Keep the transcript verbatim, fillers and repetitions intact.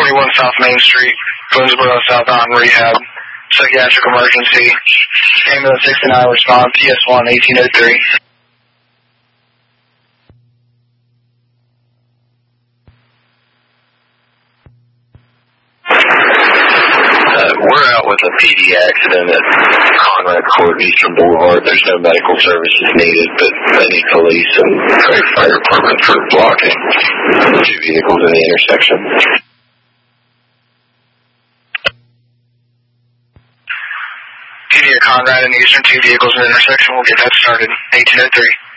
forty-one South Main Street, Boonesboro, southbound rehab. Psychiatric emergency. Ambulance sixty-nine respond, P S one eighteen oh three. Uh, we're out with a P D accident at Conrad Court, Eastern Boulevard. There's no medical services needed, but they need police and fire department for blocking two vehicles in the intersection. P D at Conrad and Eastern, two vehicles in the intersection. We'll get that started. eighteen oh three.